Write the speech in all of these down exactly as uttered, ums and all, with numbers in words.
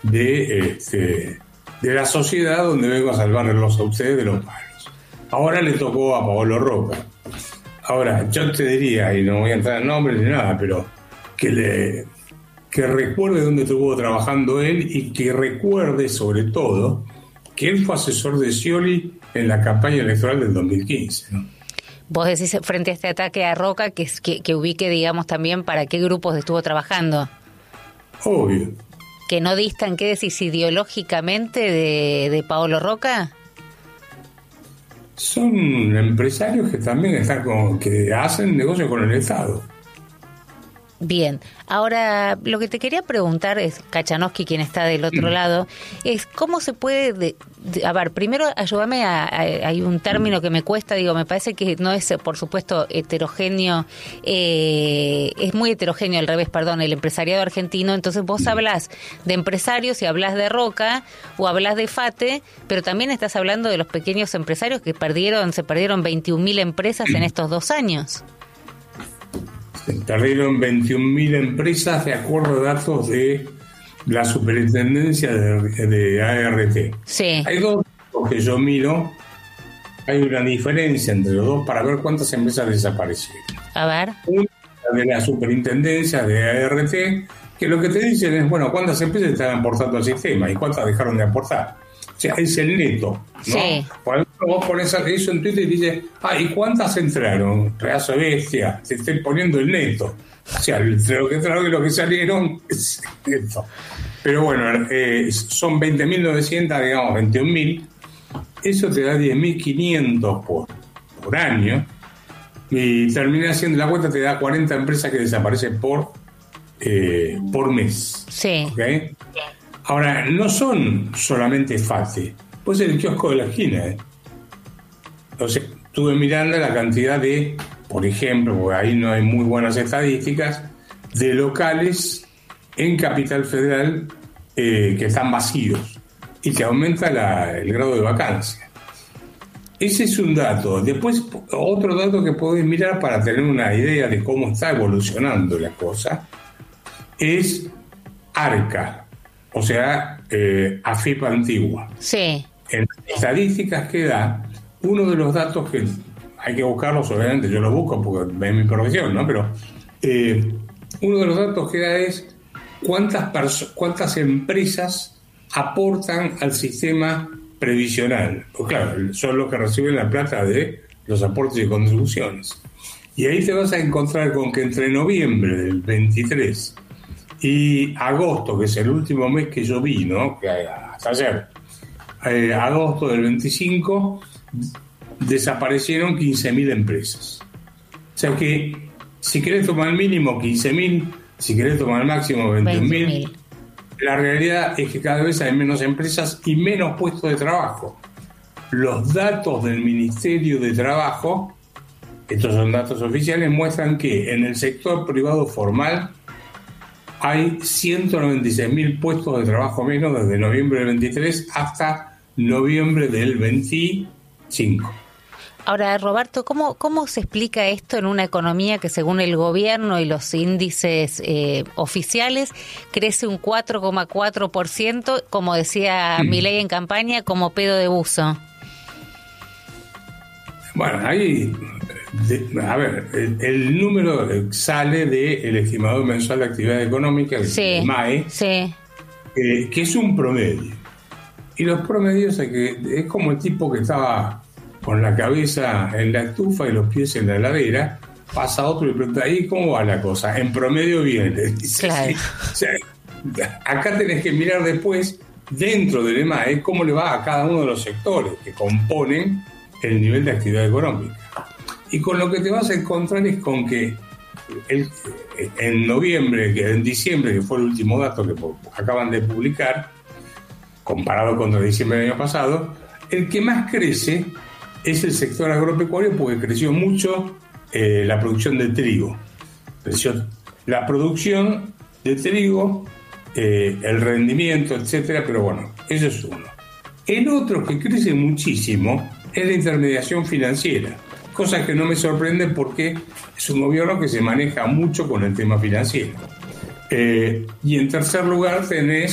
de, este, de la sociedad donde vengo a salvarlos a ustedes de los malos. Ahora le tocó a Paolo Roca. Ahora, yo te diría, y no voy a entrar en nombres ni nada, pero que le que recuerde dónde estuvo trabajando él y que recuerde, sobre todo, que él fue asesor de Scioli en la campaña electoral del dos mil quince, ¿no? Vos decís, frente a este ataque a Roca, que, que, que ubique, digamos, también para qué grupos estuvo trabajando. Obvio. ¿Que no distan, qué decís, ideológicamente de, de Paolo Roca? Son empresarios que también están con, que hacen negocio con el Estado. Bien, ahora lo que te quería preguntar es, Kachanowski, quien está del otro lado, es cómo se puede, de, de, a ver, primero ayúdame a, a, hay un término que me cuesta, digo, me parece que no es, por supuesto, heterogéneo, eh, es muy heterogéneo al revés, perdón, el empresariado argentino, entonces vos hablas de empresarios y hablas de Roca o hablas de Fate, pero también estás hablando de los pequeños empresarios que perdieron, se perdieron veintiún mil empresas en estos dos años. Se perdieron veintiún mil empresas de acuerdo a datos de la superintendencia de, de A R T. Sí. Hay dos que yo miro, hay una diferencia entre los dos para ver cuántas empresas desaparecieron. A ver. Una de la superintendencia de A R T, que lo que te dicen es, bueno, cuántas empresas están aportando al sistema y cuántas dejaron de aportar. O sea, es el neto, ¿no? Sí. Por ejemplo, vos pones eso en Twitter y dices, ah, ¿y cuántas entraron? Pedazo de bestia, te estoy poniendo el neto. O sea, entre lo que entraron y lo que salieron es neto. Pero bueno, eh, son veinte mil novecientos, digamos, veintiún mil. Eso te da diez mil quinientos por, por año. Y termina haciendo la cuenta, te da cuarenta empresas que desaparecen por, eh, por mes. Sí. ¿Okay? Ahora, no son solamente Fate, pues el kiosco de la esquina. ¿eh? Entonces, estuve mirando la cantidad de, por ejemplo, porque ahí no hay muy buenas estadísticas, de locales en Capital Federal eh, que están vacíos y que aumenta la, el grado de vacancia. Ese es un dato. Después, otro dato que podés mirar para tener una idea de cómo está evolucionando la cosa es Arca. O sea, eh, AFIP antigua. Sí. En las estadísticas que da, uno de los datos que hay que buscarlos, obviamente yo los busco porque es mi profesión, ¿no? Pero eh, uno de los datos que da es cuántas perso- cuántas empresas aportan al sistema previsional. Pues claro, son los que reciben la plata de los aportes y contribuciones. Y ahí te vas a encontrar con que entre noviembre del veintitrés y agosto, que es el último mes que yo vi, ¿no? Que hasta ayer, eh, agosto del veinticinco, desaparecieron quince mil empresas. O sea que, si querés tomar el mínimo, quince mil, si querés tomar el máximo, veintiún mil, la realidad es que cada vez hay menos empresas y menos puestos de trabajo. Los datos del Ministerio de Trabajo, estos son datos oficiales, muestran que en el sector privado formal hay ciento noventa y seis mil puestos de trabajo menos desde noviembre del veintitrés hasta noviembre del veinticinco. Ahora, Roberto, ¿cómo, cómo se explica esto en una economía que según el gobierno y los índices eh, oficiales crece un cuatro coma cuatro por ciento, como decía mm. Milei en campaña, como pedo de buzo? Bueno, ahí, de, a ver, el, el número sale del estimador mensual de actividad económica, el sí, M A E, sí. eh, que es un promedio. Y los promedios es, que, es como el tipo que estaba con la cabeza en la estufa y los pies en la heladera, pasa otro y pregunta, ¿ahí cómo va la cosa? En promedio viene. Claro. O sea, acá tenés que mirar después, dentro del M A E, cómo le va a cada uno de los sectores que componen el nivel de actividad económica. Y con lo que te vas a encontrar es con que el, en noviembre, que en diciembre, que fue el último dato que acaban de publicar, comparado con el diciembre del año pasado, el que más crece es el sector agropecuario porque creció mucho eh, la producción de trigo. Creció la producción de trigo, eh, el rendimiento, etcétera, pero bueno, eso es uno. El otro que crece muchísimo es la intermediación financiera, cosa que no me sorprende porque es un gobierno que se maneja mucho con el tema financiero. Eh, y en tercer lugar tenés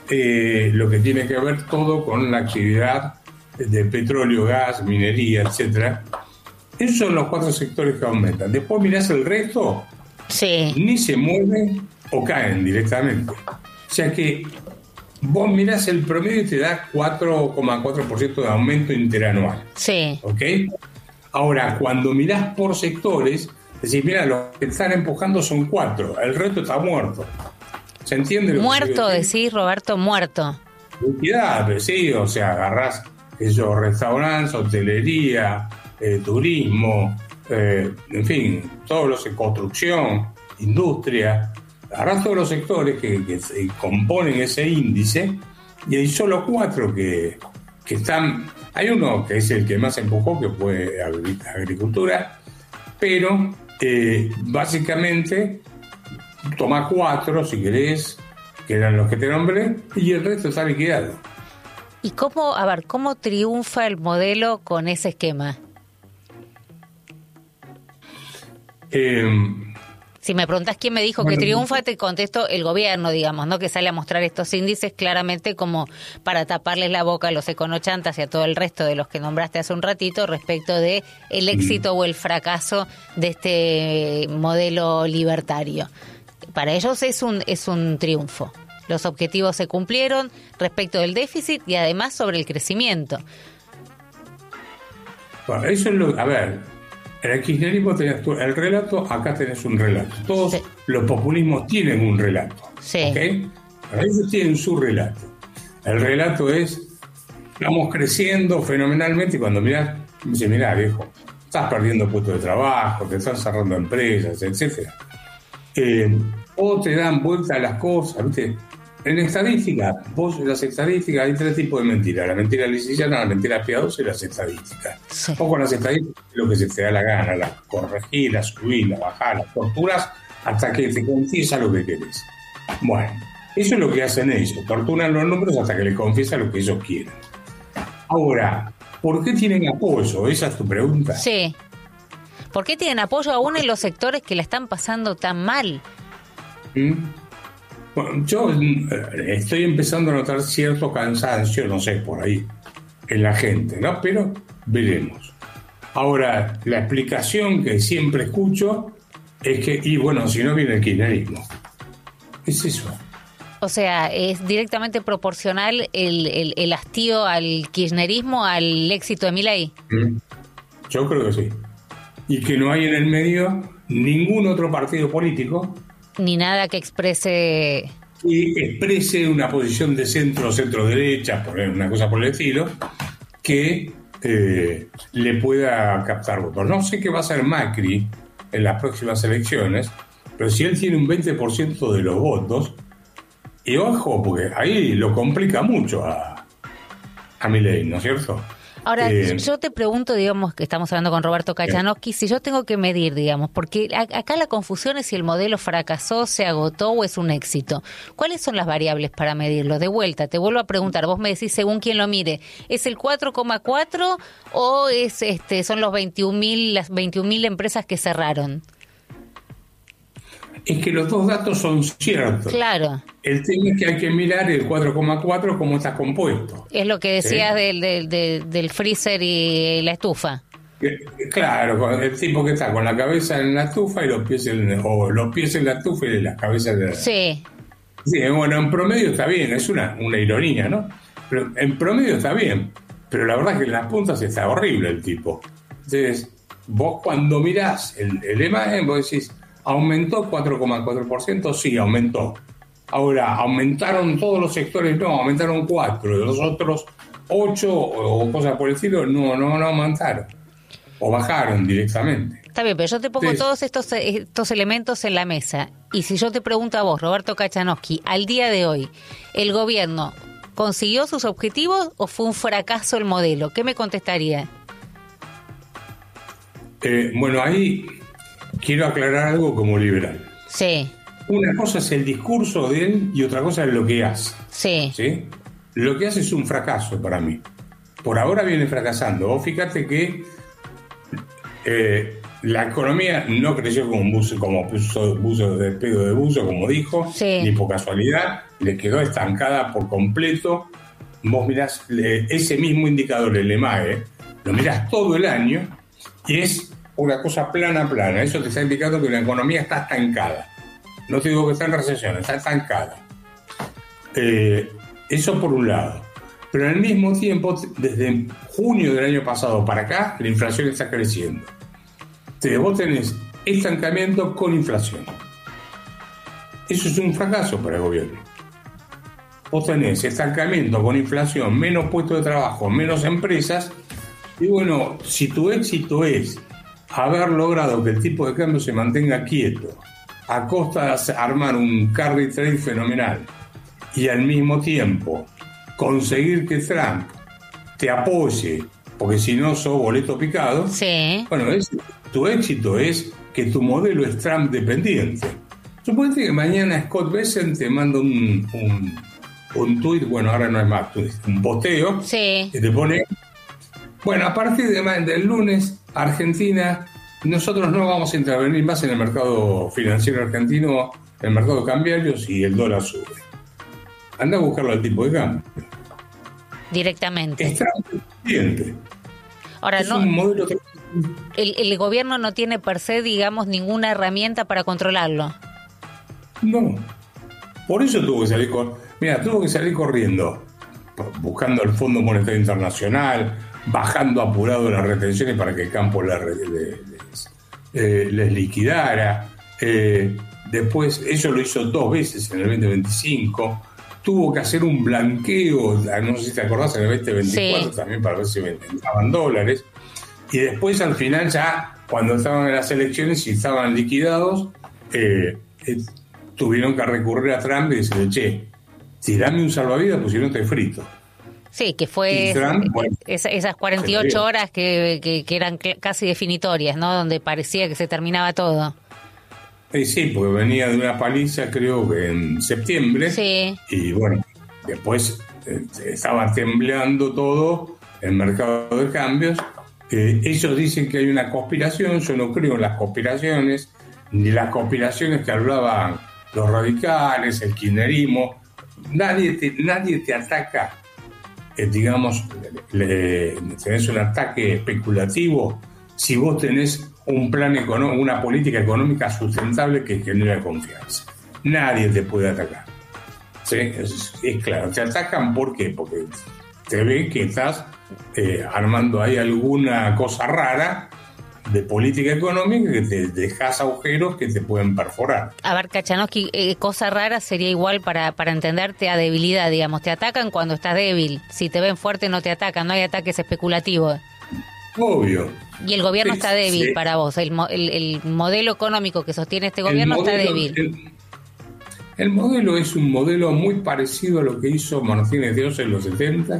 eh, lo que tiene que ver todo con la actividad de petróleo, gas, minería, etcétera. Esos son los cuatro sectores que aumentan. Después mirás el resto, sí. ni se mueven o caen directamente. O sea que vos mirás el promedio y te da cuatro coma cuatro por ciento de aumento interanual. Sí. ¿Ok? Ahora, cuando mirás por sectores, decís, mira, los que están empujando son cuatro, el resto está muerto. ¿Se entiende? Lo Muerto, que decís, Roberto, muerto. Liquidable, sí, o sea, agarrás esos restaurantes, hotelería, eh, turismo, eh, en fin, todos los construcción, industria, agarrás todos los sectores que, que componen ese índice y hay solo cuatro que, que están. Hay uno que es el que más empujó, que fue agricultura, pero eh, básicamente toma cuatro, si querés, que eran los que te nombré, y el resto está liquidado. ¿Y cómo, a ver, cómo triunfa el modelo con ese esquema? Eh, Si me preguntás quién me dijo bueno, que triunfa, te contesto el gobierno, digamos, ¿no? Que sale a mostrar estos índices claramente como para taparles la boca a los econochantas y a todo el resto de los que nombraste hace un ratito respecto de el éxito o el fracaso de este modelo libertario. Para ellos es un es un triunfo. Los objetivos se cumplieron respecto del déficit y además sobre el crecimiento. Bueno, eso es lo. A ver. En el kirchnerismo tenés tú el relato, acá tenés un relato. Todos sí. Los populismos tienen un relato. Sí. ¿Okay? Pero ellos tienen su relato. El relato es, estamos creciendo fenomenalmente y cuando mirás, me dice, mirá viejo, estás perdiendo puestos de trabajo, te están cerrando empresas, etcétera. Eh, o te dan vuelta a las cosas, ¿viste? En estadística, vos en las estadísticas hay tres tipos de mentiras: la mentira lisiana, la mentira piadosa y las estadísticas. Sí. O con las estadísticas lo que se te da la gana, las corregir, las subir, las bajar, las torturas hasta que te confiesa lo que querés. Bueno, eso es lo que hacen ellos, torturan los números hasta que les confiesa lo que ellos quieren. Ahora, ¿por qué tienen apoyo? Esa es tu pregunta. Sí. ¿Por qué tienen apoyo aún en los sectores que la están pasando tan mal? ¿Mm? Bueno, yo estoy empezando a notar cierto cansancio, no sé, por ahí, en la gente, ¿no? Pero veremos. Ahora, la explicación que siempre escucho es que, y bueno, si no viene el kirchnerismo. ¿Qué es eso? O sea, ¿es directamente proporcional el, el, el hastío al kirchnerismo al éxito de Milei? Yo creo que sí. Y que no hay en el medio ningún otro partido político ni nada que exprese y exprese una posición de centro o centro derecha, poner una cosa por el estilo, que eh, le pueda captar votos. No sé qué va a hacer Macri en las próximas elecciones, pero si él tiene un veinte por ciento de los votos, y ojo, porque ahí lo complica mucho a, a Milei, ¿no es cierto? Ahora, eh, yo te pregunto, digamos, que estamos hablando con Roberto Kachanowski, si yo tengo que medir, digamos, porque a, acá la confusión es si el modelo fracasó, se agotó o es un éxito. ¿Cuáles son las variables para medirlo? De vuelta, te vuelvo a preguntar, vos me decís según quien lo mire, ¿es el cuatro coma cuatro o es este son los veintiún mil, las veintiún mil empresas que cerraron? Es que los dos datos son ciertos. Claro. El tema es que hay que mirar el cuatro coma cuatro cómo está compuesto. Es lo que decías, ¿sí? del, del, del, del freezer y la estufa. Claro, el tipo que está con la cabeza en la estufa y los pies en, o los pies en la estufa y la cabeza en la... Sí. Sí, bueno, en promedio está bien, es una, una ironía, ¿no? Pero en promedio está bien, pero la verdad es que en las puntas está horrible el tipo. Entonces, vos cuando mirás el, el imagen, vos decís, ¿aumentó cuatro coma cuatro por ciento? Sí, aumentó. Ahora, ¿aumentaron todos los sectores? No, aumentaron cuatro. Los otros ocho o cosas por el estilo, no, no, no aumentaron. O bajaron directamente. Está bien, pero yo te pongo Entonces, todos estos, estos elementos en la mesa. Y si yo te pregunto a vos, Roberto Kachanowski, al día de hoy, ¿el gobierno consiguió sus objetivos o fue un fracaso el modelo? ¿Qué me contestaría? Eh, bueno, ahí quiero aclarar algo como liberal. Sí. Una cosa es el discurso de él y otra cosa es lo que hace. Sí. ¿Sí? Lo que hace es un fracaso para mí. Por ahora viene fracasando. Vos fíjate que eh, la economía no creció como un buzo, como buzo, buzo de pedo de buzo, como dijo, sí. ni por casualidad, le quedó estancada por completo. Vos mirás le, ese mismo indicador, el EMAE, lo mirás todo el año y es una cosa plana, plana. Eso te está indicando que la economía está estancada. No te digo que está en recesión, está estancada. Eh, eso por un lado. Pero al mismo tiempo, desde junio del año pasado para acá, la inflación está creciendo. Entonces vos tenés estancamiento con inflación. Eso es un fracaso para el gobierno. Vos tenés estancamiento con inflación, menos puestos de trabajo, menos empresas. Y bueno, si tu éxito es haber logrado que el tipo de cambio se mantenga quieto a costa de armar un carry trade fenomenal y al mismo tiempo conseguir que Trump te apoye, porque si no sos boleto picado, sí. Bueno, es, tu éxito es que tu modelo es Trump dependiente. Suponete que mañana Scott Bessent te manda un, un, un tuit, bueno, ahora no es más tuit, un posteo, sí. que te pone, bueno, a partir de, del lunes, Argentina, nosotros no vamos a intervenir más en el mercado financiero argentino, en el mercado de cambiarios, y el dólar sube. Anda a buscarlo al tipo de cambio. Directamente. Es transparente. Ahora, es no, un modelo... el, el gobierno no tiene per se, digamos, ninguna herramienta para controlarlo. No. Por eso tuvo que salir con... Mira, tuvo que salir corriendo, buscando el Fondo Monetario Internacional, bajando apurado las retenciones para que el campo les, les, eh, les liquidara. Eh, después, eso lo hizo dos veces en el veinte veinticinco. Tuvo que hacer un blanqueo, no sé si te acordás, en el veinte veinticuatro, sí, también para ver si entraban dólares. Y después, al final, ya cuando estaban en las elecciones y estaban liquidados, eh, eh, tuvieron que recurrir a Trump y decirle, che, tirame un salvavidas, pues si no te frito. Sí, que fue Trump, bueno, esa, esas cuarenta y ocho horas que, que, que eran casi definitorias, ¿no? Donde parecía que se terminaba todo. Eh, sí, porque venía de una paliza, creo que en septiembre. Sí. Y bueno, después eh, estaba temblando todo el mercado de cambios. Eh, ellos dicen que hay una conspiración, yo no creo en las conspiraciones, ni las conspiraciones que hablaban los radicales, el kirchnerismo. Nadie te, nadie te ataca, eh, digamos, le, tenés un ataque especulativo si vos tenés un plan económico, una política económica sustentable que genera confianza. Nadie te puede atacar. ¿Sí? Es, es claro, te atacan ¿por qué? Porque te ven que estás eh, armando ahí alguna cosa rara de política económica que te dejas agujeros que te pueden perforar. A ver, Kachanowski, eh, cosa rara sería igual para, para entenderte a debilidad, digamos. Te atacan cuando estás débil. Si te ven fuerte no te atacan, no hay ataques especulativos. Obvio. Y el gobierno sí, está débil sí. para vos. El, el, el modelo económico que sostiene este gobierno modelo, está débil. El, el modelo es un modelo muy parecido a lo que hizo Martínez de Oz en los setenta,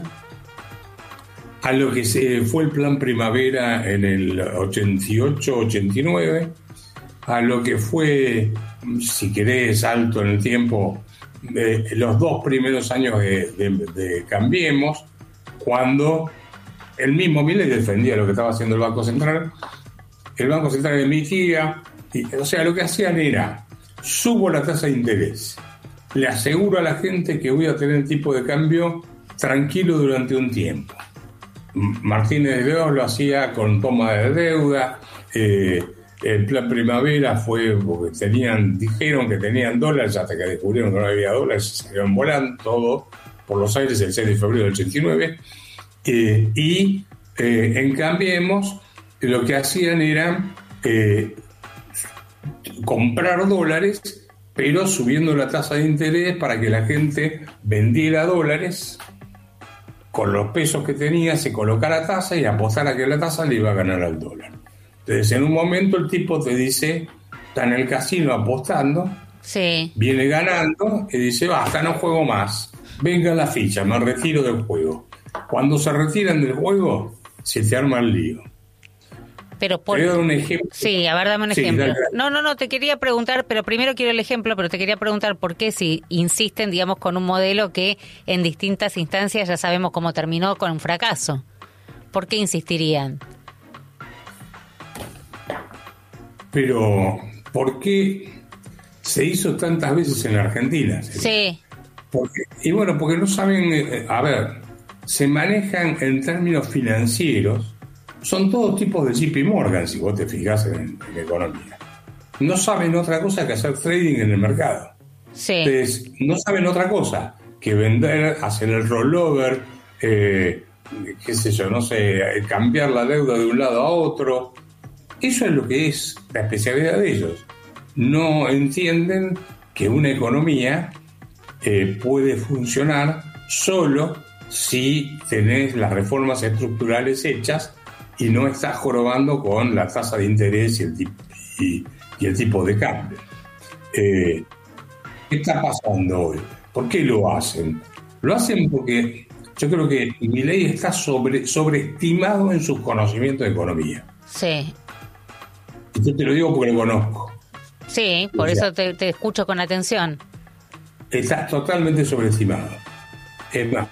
a lo que se fue el Plan Primavera en el ochenta y ocho ochenta y nueve, a lo que fue, si querés, alto en el tiempo, eh, los dos primeros años de, de, de Cambiemos, cuando el mismo Milei defendía lo que estaba haciendo el Banco Central, el Banco Central emitía, y, o sea, lo que hacían era, subo la tasa de interés, le aseguro a la gente que voy a tener el tipo de cambio tranquilo durante un tiempo. Martínez de Oz lo hacía con toma de deuda, eh, el Plan Primavera fue porque tenían, dijeron que tenían dólares hasta que descubrieron que no había dólares, se salieron volando todo por los aires el seis de febrero del ochenta y nueve, eh, y eh, en Cambiemos lo que hacían era eh, comprar dólares, pero subiendo la tasa de interés para que la gente vendiera dólares. Con los pesos que tenía se colocara tasa y apostara que la tasa le iba a ganar al dólar. Entonces en un momento el tipo te dice, está en el casino apostando, sí, viene ganando y dice, basta, no juego más, venga la ficha, me retiro del juego. Cuando se retiran del juego, se te arma el lío. Pero por... Te voy a dar un ejemplo. Sí, a ver, dame un sí, ejemplo. Dale, dale. No, no, no, te quería preguntar, pero primero quiero el ejemplo, pero te quería preguntar por qué si insisten, digamos, con un modelo que en distintas instancias ya sabemos cómo terminó con un fracaso. ¿Por qué insistirían? Pero, ¿por qué se hizo tantas veces en la Argentina? Sí. Porque, y bueno, porque no saben, eh, a ver, se manejan en términos financieros, son todos tipos de J P Morgan, si vos te fijas en, en economía. No saben otra cosa que hacer trading en el mercado. Sí. Entonces, no saben otra cosa que vender, hacer el rollover, eh, qué sé yo, no sé, cambiar la deuda de un lado a otro. Eso es lo que es la especialidad de ellos. No entienden que una economía eh, puede funcionar solo si tenés las reformas estructurales hechas y no estás jorobando con la tasa de interés y el, tip, y, y el tipo de cambio. Eh, ¿Qué está pasando hoy? ¿Por qué lo hacen? Lo hacen porque yo creo que Milei está sobre, sobreestimado en sus conocimientos de economía. Sí. Y yo te lo digo porque lo conozco. Sí, por o sea, eso te, te escucho con atención. Está totalmente sobreestimado. Es más,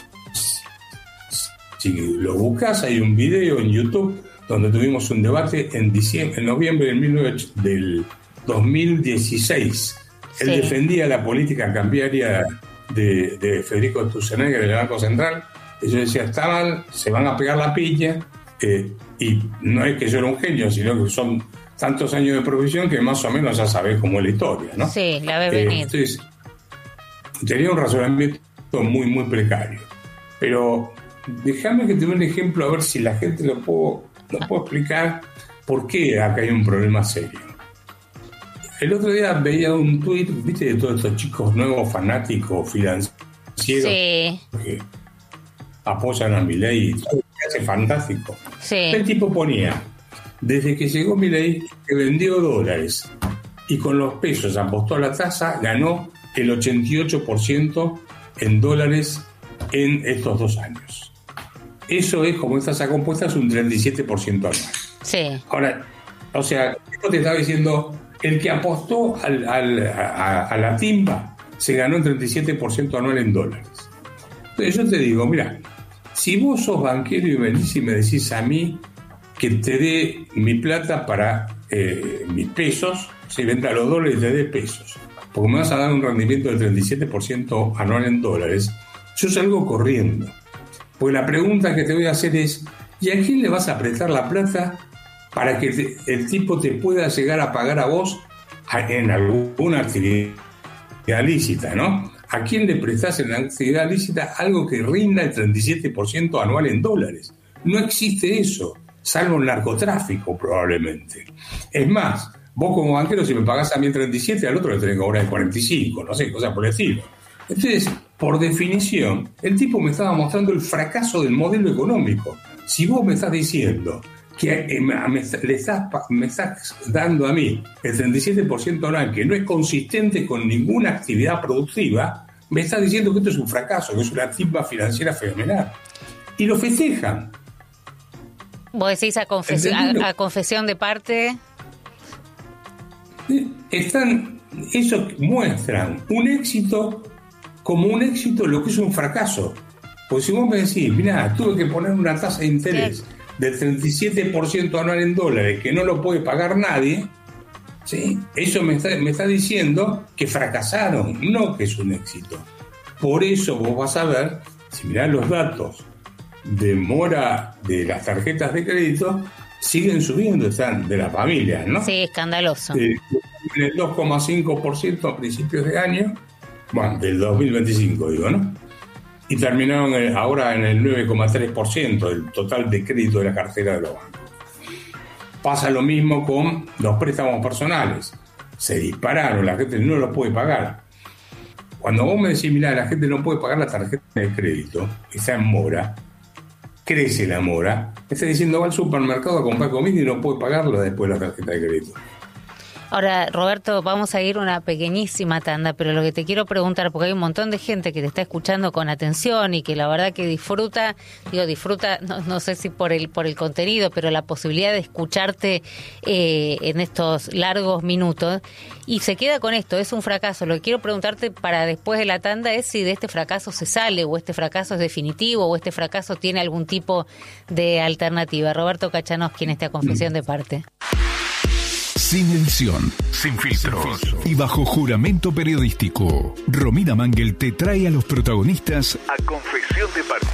si lo buscas, hay un video en YouTube donde tuvimos un debate en diciembre, en noviembre del, mil novecientos, del dos mil dieciséis. Él sí. defendía la política cambiaria de, de Federico Sturzenegger del Banco Central. Y yo decía, está mal, se van a pegar la piña. Eh, y no es que yo era un genio, sino que son tantos años de profesión que más o menos ya sabés cómo es la historia, ¿no? Sí, la ves eh, venir. Entonces, tenía un razonamiento muy, muy precario. Pero déjame que te dé un ejemplo a ver si la gente lo puedo, lo puedo explicar por qué acá hay un problema serio. El otro día veía un tuit, viste, de todos estos chicos nuevos fanáticos financieros sí. que apoyan a Milei y todo, que hace fantástico. Sí. El tipo ponía, desde que llegó Milei, que vendió dólares y con los pesos apostó a la tasa, ganó el ochenta y ocho por ciento en dólares en estos dos años. Eso es, como esta tasa compuesta, es un treinta y siete por ciento anual. Sí. Ahora, o sea, esto te estaba diciendo, el que apostó al, al, a, a la timba se ganó el treinta y siete por ciento anual en dólares. Entonces yo te digo, mira, si vos sos banquero y venís y me decís a mí que te dé mi plata para eh, mis pesos, si venda los dólares y te dé pesos, porque me vas a dar un rendimiento del treinta y siete por ciento anual en dólares, yo salgo corriendo. Porque la pregunta que te voy a hacer es, ¿y a quién le vas a prestar la plata para que te, el tipo te pueda llegar a pagar a vos en alguna actividad lícita, ¿no? ¿A quién le prestás en la actividad lícita algo que rinda el treinta y siete por ciento anual en dólares? No existe eso, salvo el narcotráfico probablemente. Es más, vos como banquero, si me pagás a mí el treinta y siete, al otro le tenés que cobrar el cuarenta y cinco, no sé, cosas por el estilo. Entonces, por definición, el tipo me estaba mostrando el fracaso del modelo económico. Si vos me estás diciendo que me, me, le estás, me estás dando a mí el treinta y siete por ciento anual, que no es consistente con ninguna actividad productiva, me estás diciendo que esto es un fracaso, que es una timba financiera fenomenal. Y lo festejan. ¿Vos decís a, confesi- a, a confesión de parte? Están, eso muestran un éxito como un éxito lo que es un fracaso. Porque si vos me decís, mirá, tuve que poner una tasa de interés sí. del treinta y siete por ciento anual en dólares que no lo puede pagar nadie, ¿sí? Eso me está, me está diciendo que fracasaron, no que es un éxito. Por eso vos vas a ver, si mirás los datos de mora de las tarjetas de crédito, siguen subiendo, están de las familias, ¿no? Sí, escandaloso. Eh, en el dos coma cinco por ciento a principios de año, bueno, del dos mil veinticinco digo, ¿no? Y terminaron en, ahora en el nueve coma tres por ciento del total de crédito de la cartera de los bancos. Pasa lo mismo con los préstamos personales. Se dispararon, la gente no los puede pagar. Cuando vos me decís, mirá, la gente no puede pagar la tarjeta de crédito, está en mora, crece la mora, me está diciendo, va al supermercado a comprar comida y no puede pagarla después de la tarjeta de crédito. Ahora, Roberto, vamos a ir una pequeñísima tanda, pero lo que te quiero preguntar, porque hay un montón de gente que te está escuchando con atención y que la verdad que disfruta, digo, disfruta, no, no sé si por el por el contenido, pero la posibilidad de escucharte eh, en estos largos minutos, y se queda con esto, es un fracaso. Lo que quiero preguntarte para después de la tanda es si de este fracaso se sale, o este fracaso es definitivo, o este fracaso tiene algún tipo de alternativa. Roberto Kachanowski en esta confesión de parte. Sin edición, sin filtros y bajo juramento periodístico, Romina Mangel te trae a los protagonistas a confesión de parte.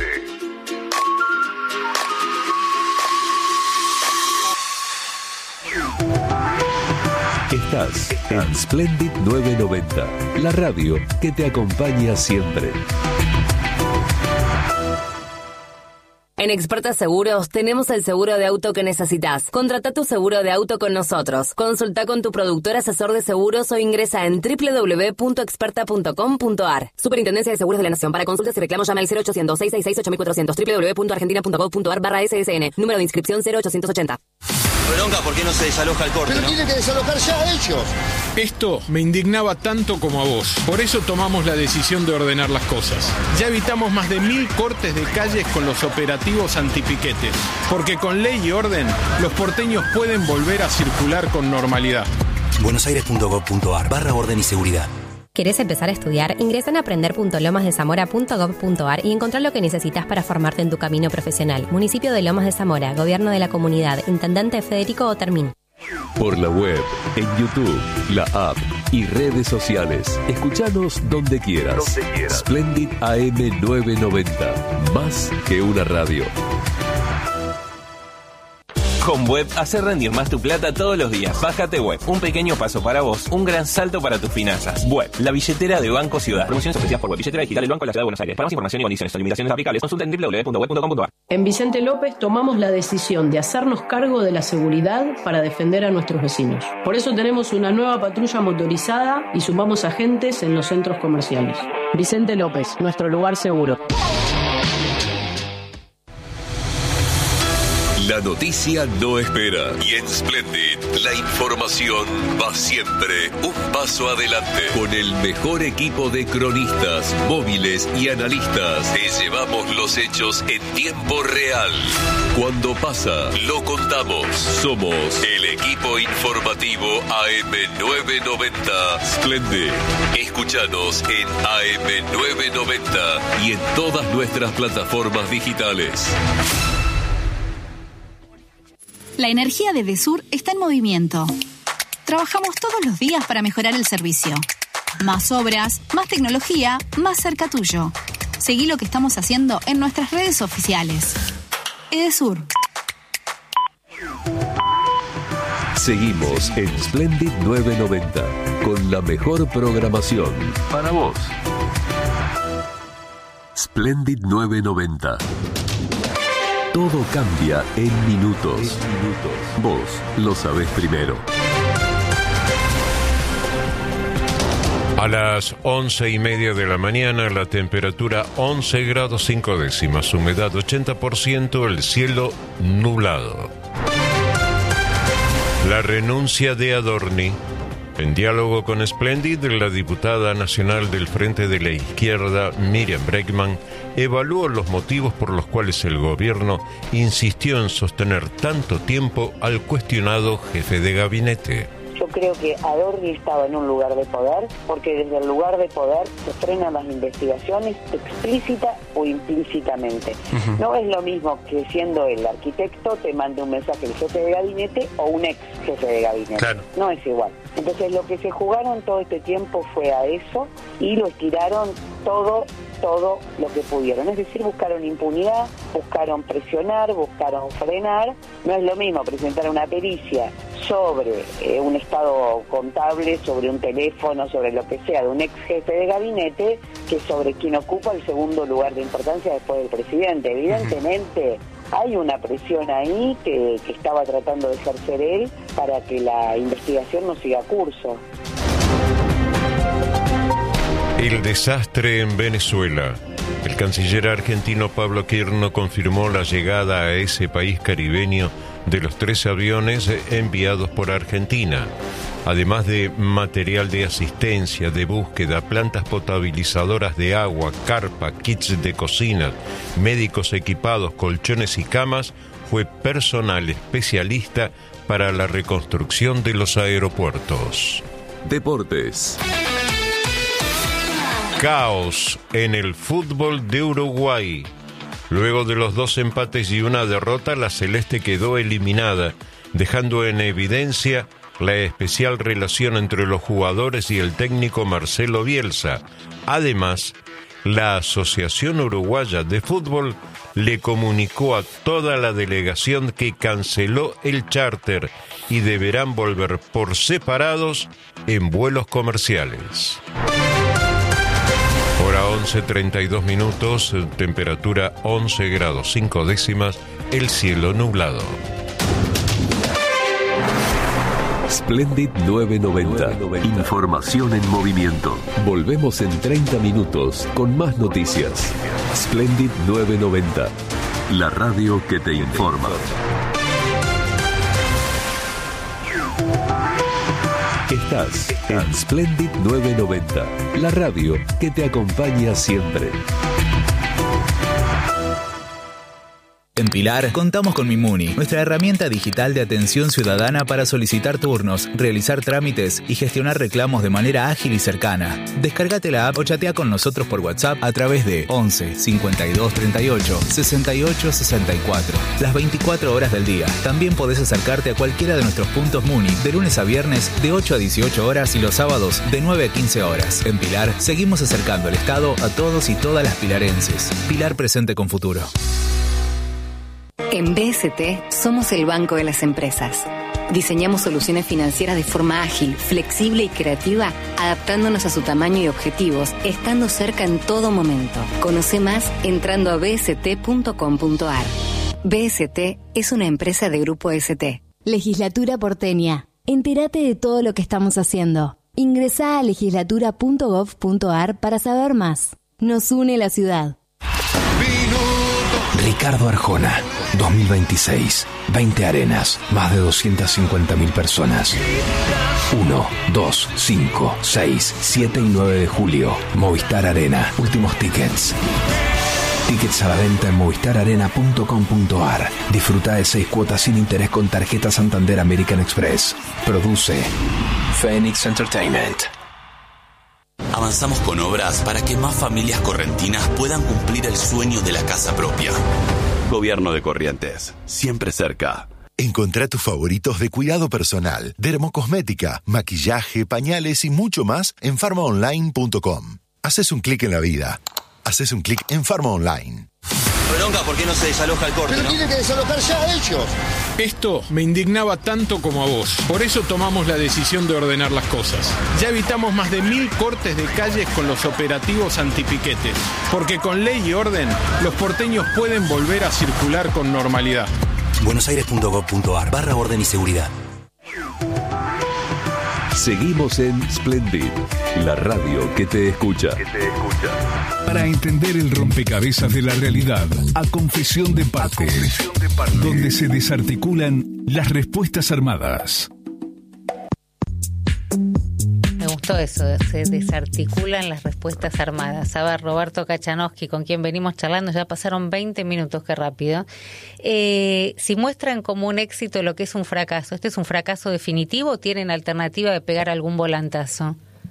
Estás en Splendid novecientos noventa, la radio que te acompaña siempre. En Experta Seguros tenemos el seguro de auto que necesitas. Contrata tu seguro de auto con nosotros. Consulta con tu productor asesor de seguros o ingresa en doble u doble u doble u punto experta punto com punto a r. Superintendencia de Seguros de la Nación. Para consultas y reclamos llama al cero ochocientos, seiscientos sesenta y seis, ocho mil cuatrocientos. doble u doble u doble u punto argentina punto gov punto a r barra S S N. Número de inscripción cero ochocientos ochenta. Bronca, ¿por qué no se desaloja el corte? Pero ¿no? tiene que desalojar ya a ellos. Esto me indignaba tanto como a vos. Por eso tomamos la decisión de ordenar las cosas. Ya evitamos más de mil cortes de calles con los operativos antipiquetes. Porque con ley y orden, los porteños pueden volver a circular con normalidad. buenosaires punto gov punto a r barra orden y seguridad. ¿Querés empezar a estudiar? Ingresa en aprender punto lomas de zamora punto gov punto a r y encontrá lo que necesitas para formarte en tu camino profesional. Municipio de Lomas de Zamora, Gobierno de la Comunidad, Intendente Federico Otermín. Por la web, en YouTube, la app y redes sociales. Escuchanos donde quieras. Donde quieras. Splendid A M novecientos noventa. Más que una radio. Con Web, hacer rendir más tu plata todos los días. Bájate Web, un pequeño paso para vos, un gran salto para tus finanzas. Web, la billetera de Banco Ciudad. Promociones ofrecidas por Web, billetera digital del Banco de la Ciudad de Buenos Aires. Para más información y condiciones o limitaciones aplicables, consulta en doble u doble u doble u punto web punto com punto a r. En Vicente López tomamos la decisión de hacernos cargo de la seguridad para defender a nuestros vecinos. Por eso tenemos una nueva patrulla motorizada y sumamos agentes en los centros comerciales. Vicente López, nuestro lugar seguro. La noticia no espera y en Splendid la información va siempre un paso adelante. Con el mejor equipo de cronistas, móviles y analistas te llevamos los hechos en tiempo real. Cuando pasa, lo contamos. Somos el equipo informativo A M novecientos noventa Splendid. Escúchanos en A M novecientos noventa y en todas nuestras plataformas digitales. La energía de Edesur está en movimiento. Trabajamos todos los días para mejorar el servicio. Más obras, más tecnología, más cerca tuyo. Seguí lo que estamos haciendo en nuestras redes oficiales. Edesur. Seguimos en Splendid novecientos noventa con la mejor programación para vos. Splendid novecientos noventa. Todo cambia en minutos. En minutos. Vos lo sabés primero. A las once y media de la mañana, la temperatura once grados cinco décimas, humedad ochenta por ciento, el cielo nublado. La renuncia de Adorni. En diálogo con Splendid, la diputada nacional del Frente de la Izquierda, Miriam Bregman, evaluó los motivos por los cuales el gobierno insistió en sostener tanto tiempo al cuestionado jefe de gabinete. Yo creo que Adorni estaba en un lugar de poder, porque desde el lugar de poder se frenan las investigaciones explícita o implícitamente. Uh-huh. No es lo mismo que siendo el arquitecto te mande un mensaje el jefe de gabinete o un ex jefe de gabinete. Claro. No es igual. Entonces lo que se jugaron todo este tiempo fue a eso y lo estiraron todo todo lo que pudieron, es decir, buscaron impunidad, buscaron presionar, buscaron frenar. No es lo mismo presentar una pericia sobre eh, un estado contable, sobre un teléfono, sobre lo que sea de un ex jefe de gabinete, que sobre quien ocupa el segundo lugar de importancia después del presidente. Evidentemente hay una presión ahí que, que estaba tratando de ejercer él para que la investigación no siga curso. El desastre en Venezuela. El canciller argentino Pablo Quirno confirmó la llegada a ese país caribeño de los tres aviones enviados por Argentina, además de material de asistencia, de búsqueda, plantas potabilizadoras de agua, carpa, kits de cocina, médicos equipados, colchones y camas. Fue personal especialista para la reconstrucción de los aeropuertos. Deportes. Caos en el fútbol de Uruguay. Luego de los dos empates y una derrota, la celeste quedó eliminada, dejando en evidencia la especial relación entre los jugadores y el técnico Marcelo Bielsa. Además, la Asociación Uruguaya de Fútbol le comunicó a toda la delegación que canceló el charter y deberán volver por separados en vuelos comerciales. Hora once treinta y dos minutos, temperatura once grados cinco décimas, el cielo nublado. Splendid novecientos noventa. Información en movimiento. Volvemos en treinta minutos con más noticias. Splendid novecientos noventa. La radio que te informa. Estás en Splendid novecientos noventa. La radio que te acompaña siempre. En Pilar, contamos con Mimuni, nuestra herramienta digital de atención ciudadana para solicitar turnos, realizar trámites y gestionar reclamos de manera ágil y cercana. Descárgate la app o chatea con nosotros por WhatsApp a través de once cincuenta y dos treinta y ocho sesenta y ocho sesenta y cuatro. Las veinticuatro horas del día. También podés acercarte a cualquiera de nuestros puntos Muni de lunes a viernes de ocho a dieciocho horas y los sábados de nueve a quince horas. En Pilar, seguimos acercando el Estado a todos y todas las pilarenses. Pilar presente con futuro. En B S T somos el banco de las empresas. Diseñamos soluciones financieras de forma ágil, flexible y creativa, adaptándonos a su tamaño y objetivos, estando cerca en todo momento. Conoce más entrando a b s t punto com punto a r. B S T es una empresa de Grupo S T. Legislatura porteña. Entérate de todo lo que estamos haciendo. Ingresá a legislatura punto gov punto a r para saber más. Nos une la ciudad. Ricardo Arjona, dos mil veintiséis, veinte arenas, más de doscientas cincuenta mil personas. uno, dos, cinco, seis, siete y nueve de julio, Movistar Arena, últimos tickets. Tickets a la venta en movistar arena punto com punto a r. Disfruta de seis cuotas sin interés con tarjeta Santander American Express. Produce Phoenix Entertainment. Avanzamos con obras para que más familias correntinas puedan cumplir el sueño de la casa propia. Gobierno de Corrientes, siempre cerca. Encontrá tus favoritos de cuidado personal, dermocosmética, maquillaje, pañales y mucho más en farma online punto com. Haces un clic en la vida. Haces un clic en Farma Online. Bronca, ¿por qué no se desaloja el corte? Pero ¿no? tiene que desalojar ya ellos. Esto me indignaba tanto como a vos. Por eso tomamos la decisión de ordenar las cosas. Ya evitamos más de mil cortes de calles con los operativos antipiquetes. Porque con ley y orden, los porteños pueden volver a circular con normalidad. buenosaires punto gov punto a r barra orden y seguridad. Seguimos en Splendid, la radio que te escucha. Que te escucha. Para entender el rompecabezas de la realidad, a confesión de parte, a confesión de parte, donde se desarticulan las respuestas armadas. Me gustó eso, se desarticulan las respuestas armadas. A ver, Roberto Kachanowski, con quien venimos charlando, ya pasaron veinte minutos, qué rápido. Eh, si muestran como un éxito lo que es un fracaso, ¿este es un fracaso definitivo o tienen alternativa de pegar algún volantazo?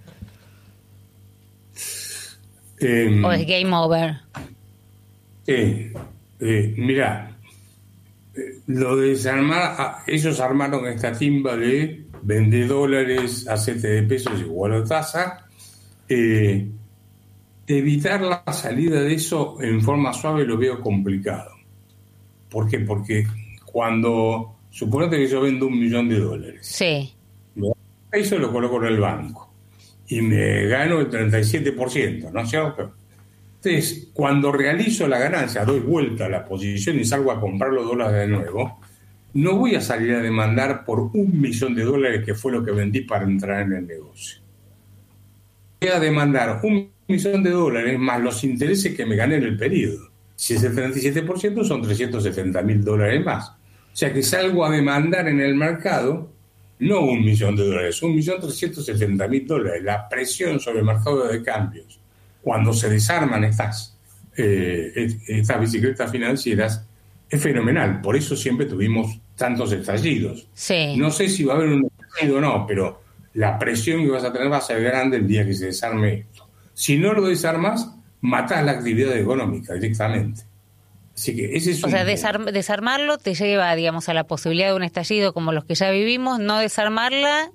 Eh, ¿O es game over? Eh, eh, mirá, eh, lo de desarmar, ah, ellos armaron esta timba de vender dólares, hacerte de pesos igual a tasa. Eh, evitar la salida de eso en forma suave lo veo complicado. ¿Por qué? Porque cuando, suponete que yo vendo un millón de dólares. Sí. Eso lo coloco en el banco y me gano el treinta y siete por ciento, ¿no es cierto? Entonces, cuando realizo la ganancia, doy vuelta a la posición y salgo a comprar los dólares de nuevo, no voy a salir a demandar por un millón de dólares que fue lo que vendí para entrar en el negocio. Voy a demandar un millón de dólares más los intereses que me gané en el periodo. Si es el treinta y siete por ciento son trescientos setenta mil dólares más. O sea que salgo a demandar en el mercado no un millón de dólares, un millón trescientos setenta mil dólares. La presión sobre el mercado de cambios, cuando se desarman estas, eh, estas bicicletas financieras, es fenomenal. Por eso siempre tuvimos tantos estallidos. Sí. No sé si va a haber un estallido o no, pero la presión que vas a tener va a ser grande el día que se desarme esto. Si no lo desarmas, matás la actividad económica directamente. Así que ese es o un sea, desarm- desarmarlo te lleva, digamos, a la posibilidad de un estallido como los que ya vivimos. No desarmarla,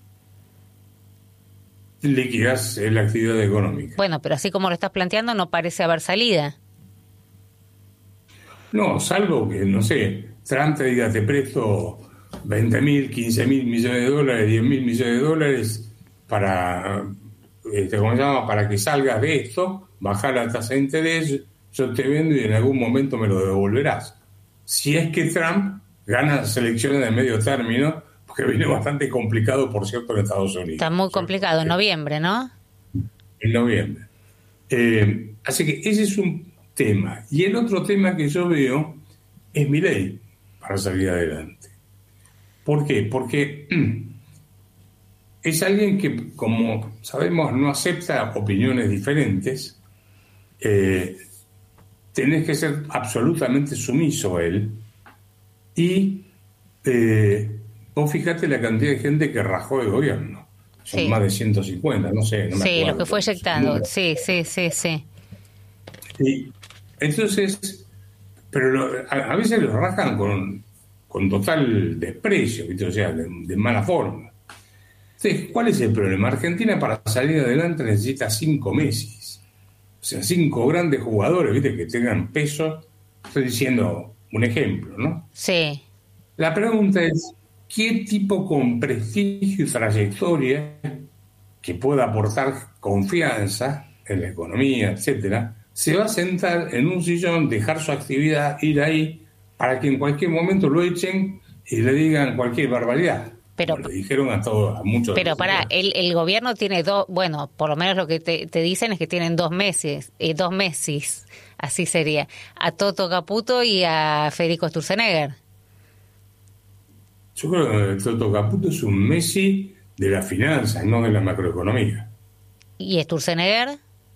liquidás la actividad económica. bueno, pero así como lo estás planteando, no parece haber salida. No, salvo que, no sé, Trump te diga, te presto veinte mil, quince mil millones de dólares, diez mil millones de dólares para, este, ¿cómo se llama? Para que salgas de esto, bajar la tasa de interés, yo te vendo y en algún momento me lo devolverás. Si es que Trump gana las elecciones de medio término, porque viene bastante complicado, por cierto, en Estados Unidos. Está muy complicado, en noviembre, ¿no? En noviembre. Eh, así que ese es un tema. Y el otro tema que yo veo es Milei para salir adelante. ¿Por qué? Porque es alguien que, como sabemos, no acepta opiniones diferentes. Eh, tenés que ser absolutamente sumiso a él. Y eh, vos fijate la cantidad de gente que rajó el gobierno. Son Sí. más de ciento cincuenta, no sé. No me Sí, acuerdo. lo que fue eyectando. Sí, sí, sí, sí. Y entonces, pero lo- a, a veces lo rajan con, con total desprecio, ¿viste? O sea, de, de mala forma. Entonces, ¿cuál es el problema? Argentina para salir adelante necesita cinco Messis. O sea, cinco grandes jugadores, ¿viste? Que tengan peso. Estoy diciendo un ejemplo, ¿no? Sí. La pregunta es, ¿qué tipo con prestigio y trayectoria que pueda aportar confianza en la economía, etcétera, se va a sentar en un sillón, dejar su actividad, ir ahí, para que en cualquier momento lo echen y le digan cualquier barbaridad? Pero, Como le dijeron a todos, a muchos. pero pará, el, el gobierno tiene dos, bueno, por lo menos lo que te, te dicen es que tienen dos meses, eh, dos meses, así sería, a Toto Caputo y a Federico Sturzenegger. Yo creo que Toto Caputo es un Messi de las finanzas, no de la macroeconomía. ¿Y Sturzenegger?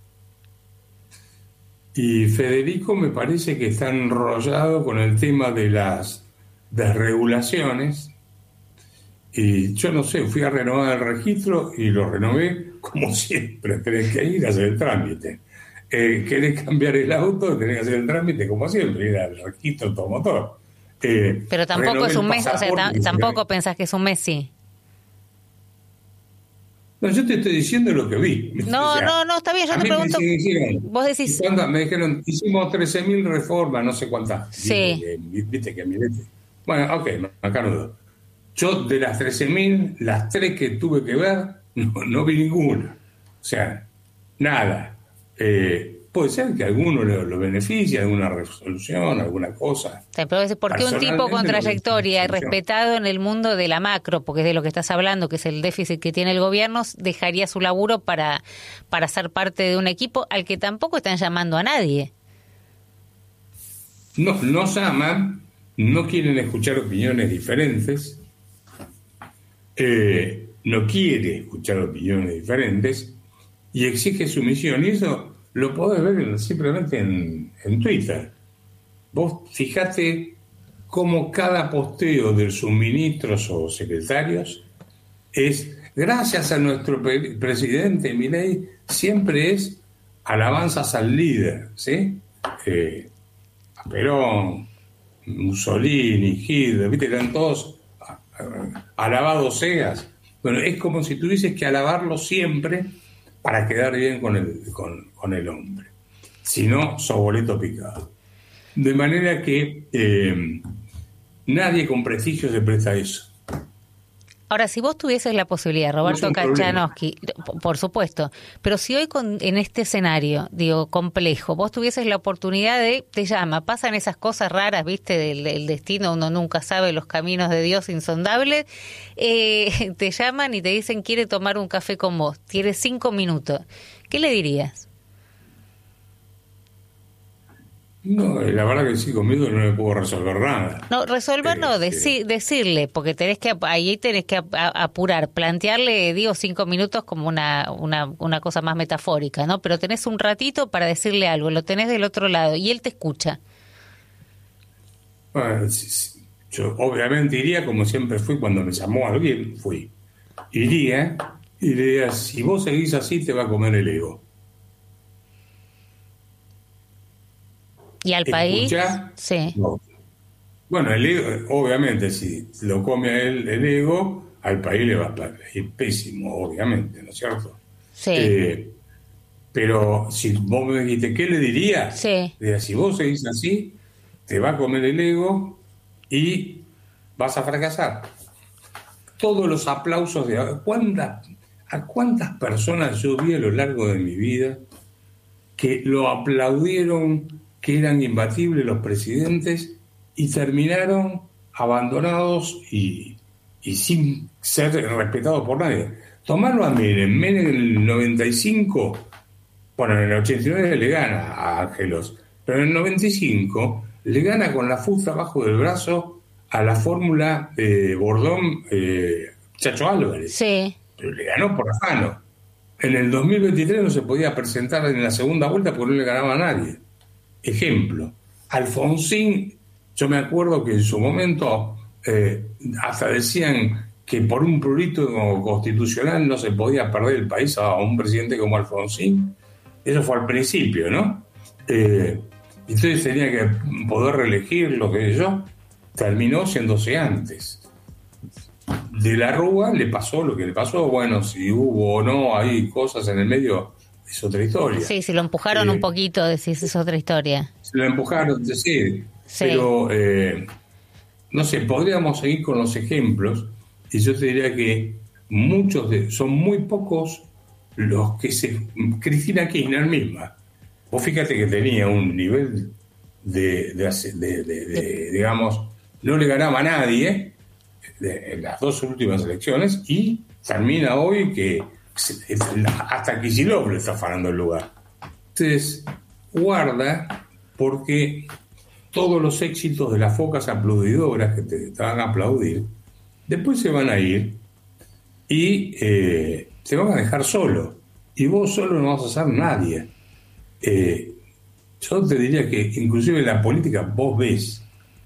Y Federico me parece que está enrollado con el tema de las desregulaciones. Y yo no sé, fui a renovar el registro y lo renové como siempre. Tenés que ir a hacer el trámite. Eh, querés cambiar el auto, tenés que hacer el trámite como siempre, ir al registro automotor. Eh, Pero tampoco renové es un el Messi, o sea, pasaporte ta- y se tampoco pensás que es un Messi. No, yo te estoy diciendo lo que vi. No, O sea, no, no, está bien, yo a te mí me pregunto, dijeron, vos decís, ¿cuántas? Me dijeron, hicimos trece mil reformas, no sé cuántas. Sí. Digo, que, viste que mirete. Bueno, ok, macanudo. Yo de las trece mil, las tres que tuve que ver, no, no vi ninguna. O sea, nada. Eh, puede ser que alguno lo, lo beneficie, alguna resolución, alguna cosa. te puedo decir, ¿por qué un tipo con Personalmente, no trayectoria y me- respetado en el mundo de la macro, porque es de lo que estás hablando, que es el déficit que tiene el gobierno, dejaría su laburo para, para ser parte de un equipo al que tampoco están llamando a nadie? No, no llaman, no quieren escuchar opiniones diferentes, eh, no quiere escuchar opiniones diferentes y exige sumisión. Y eso lo podés ver en- simplemente en, en Twitter. Vos fijate cómo cada posteo de sus ministros o secretarios es, gracias a nuestro pre- presidente Milei, siempre es alabanzas al líder, ¿sí? Eh, a Perón, Mussolini, Hitler, ¿viste? Eran todos ah, ah, alabados seas. Bueno, es como si tuvieses que alabarlo siempre para quedar bien con el, con, con el hombre. Si no, sos boleto picado. De manera que eh, nadie con prestigio se presta a eso. Ahora, si vos tuvieses la posibilidad, Roberto un problema. Kachanowski, por- por supuesto, pero si hoy con, en este escenario, digo, complejo, vos tuvieses la oportunidad de, te llama, pasan esas cosas raras, viste, del, del destino, uno nunca sabe los caminos de Dios insondables, eh, te llaman y te dicen, quiere tomar un café con vos, tienes cinco minutos, ¿qué le dirías? No, la verdad que sí, conmigo no le puedo resolver nada. No, resolver no, deci- decirle, porque tenés que, ap- ahí tenés que ap- a- apurar, plantearle, digo, cinco minutos como una, una, una cosa más metafórica, ¿no? Pero tenés un ratito para decirle algo, lo tenés del otro lado y él te escucha. Bueno, sí, sí. Yo obviamente iría como siempre fui cuando me llamó alguien, fui. Iría y le diría, si vos seguís así te va a comer el ego. ¿Y al país? Sí. No. Bueno, el ego, obviamente, si lo come a él el ego, al país le va a ir pésimo, obviamente, ¿no es cierto? Sí. Eh, pero si vos me dijiste, ¿qué le diría? Sí. Le diría, si vos seguís así, te va a comer el ego y vas a fracasar. Todos los aplausos de... ¿Cuántas, ¿A cuántas personas yo vi a lo largo de mi vida que lo aplaudieron, que eran imbatibles los presidentes y terminaron abandonados y, y sin ser respetados por nadie? Tomarlo a Menem. Menem en el noventa y cinco, bueno, en el ochenta y nueve le gana a Ángelos, pero en el noventa y cinco le gana con la fusta abajo del brazo a la fórmula de Bordón, eh, Chacho Álvarez. Sí. Pero le ganó por afano. En el dos mil veintitrés no se podía presentar en la segunda vuelta porque no le ganaba a nadie. Ejemplo, Alfonsín, yo me acuerdo que en su momento eh, hasta decían que por un prurito constitucional no se podía perder el país a un presidente como Alfonsín. Eso fue al principio, ¿no? Eh, entonces tenía que poder reelegirlo, qué sé yo. Terminó siéndose antes. De la Rúa le pasó lo que le pasó. Bueno, si hubo o no hay cosas en el medio, es otra historia. Sí, si lo empujaron eh, un poquito, decís, es otra historia. Se lo empujaron, sí. sí. Pero, eh, no sé, podríamos seguir con los ejemplos. Y yo te diría que muchos de, son muy pocos los que se... Cristina Kirchner misma, vos fíjate que tenía un nivel de, de, de, de, de digamos, no le ganaba a nadie de, en las dos últimas elecciones y termina hoy que hasta Kicillof le está afanando el lugar. Entonces, guarda, porque todos los éxitos de las focas aplaudidoras que te, te van a aplaudir, después se van a ir y eh, se van a dejar solo. Y vos solo no vas a ser nadie. Eh, yo te diría que inclusive la política, vos ves,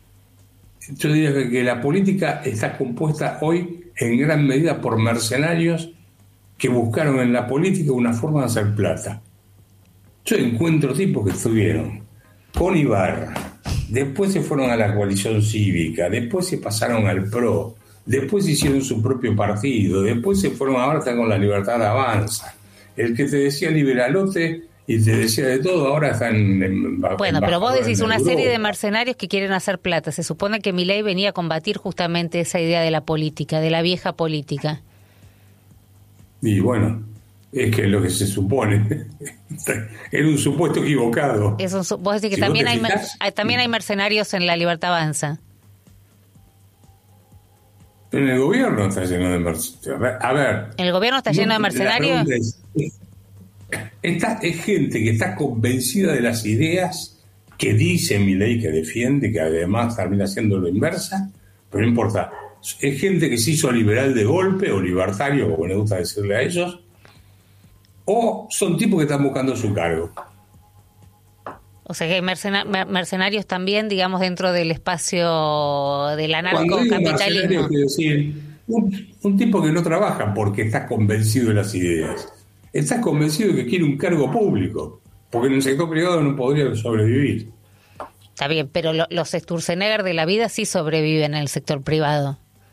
yo diría que, que la política está compuesta hoy en gran medida por mercenarios que buscaron en la política una forma de hacer plata. Yo encuentro tipos que estuvieron con Ibarra, después se fueron a la coalición cívica, después se pasaron al P R O, después hicieron su propio partido, después se fueron, ahora están con la Libertad Avanza. El que te decía liberalote y te decía de todo, ahora están en, bueno, en pero vos decís una Europa. Serie de mercenarios que quieren hacer plata. Se supone que Milei venía a combatir justamente esa idea de la política, de la vieja política. Y bueno, es que lo que se supone era un supuesto equivocado. Es un, vos decís que si también, hay, fijas, también hay mercenarios en la Libertad Avanza. En el gobierno está lleno de mercenarios. A ver, a ver, ¿el gobierno está no, lleno de mercenarios? Es, esta es gente que está convencida de las ideas que dice Milei que defiende, que además termina haciendo lo inversa, pero no importa. Es gente que se hizo liberal de golpe o libertario, como les gusta decirle a ellos, o son tipos que están buscando su cargo. O sea que hay mercena- mercenarios también, digamos, dentro del espacio del anarcocapitalismo. Quiero decir, un, un tipo que no trabaja porque está convencido de las ideas. Está convencido de que quiere un cargo público, porque en el sector privado no podría sobrevivir. Está bien, pero lo, los Sturzenegger de la vida sí sobreviven en el sector privado.